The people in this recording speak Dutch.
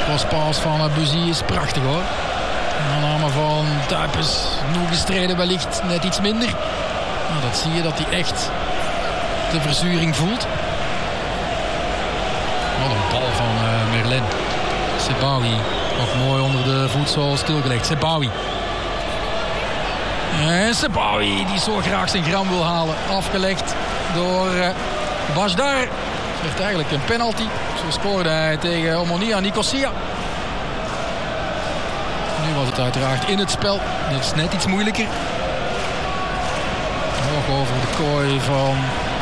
crosspass van Buzy is prachtig hoor. Aanname van Tuipes, nog gestreden wellicht net iets minder. Nou, dat zie je dat hij echt de verzuring voelt. Wat een bal van Merlin. Sebawi, nog mooi onder de voetzool stilgelegd. Sebawi. En Sebawi die zo graag zijn gram wil halen. Afgelegd door Bajdar. Het werd eigenlijk een penalty. Zo scoorde hij tegen Omonia Nicosia. Nu was het uiteraard in het spel. Dit is net iets moeilijker. Hoog over de kooi van